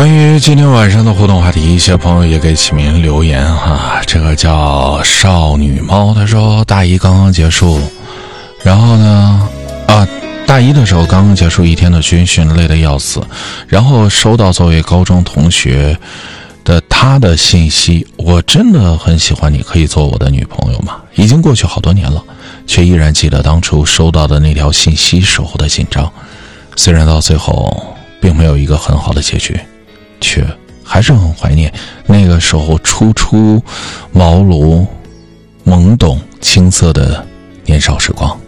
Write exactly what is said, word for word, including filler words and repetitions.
关于今天晚上的互动话题，一些朋友也给启明留言哈，这个叫少女猫，他说大一刚刚结束，然后呢啊大一的时候刚刚结束一天的军训，累得要死，然后收到作为高中同学的他的信息，我真的很喜欢你，可以做我的女朋友吗？已经过去好多年了，却依然记得当初收到的那条信息时候的紧张，虽然到最后并没有一个很好的结局，却还是很怀念那个时候初出茅庐懵懂青涩的年少时光。